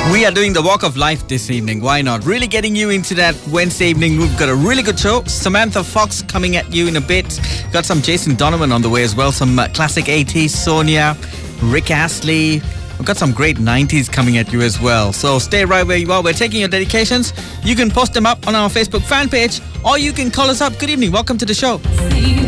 We are doing the walk of life this evening. Why not? Really getting you into that Wednesday evening. We've got a really good show. Samantha Fox coming at you in a bit. Got some Jason Donovan on the way as well. Some classic 80s, Sonia, Rick Astley. We've got some great 90s coming at you as well. So stay right where you are. We're taking your dedications. You can post them up on our Facebook fan page or you can call us up. Good evening. Welcome to the show.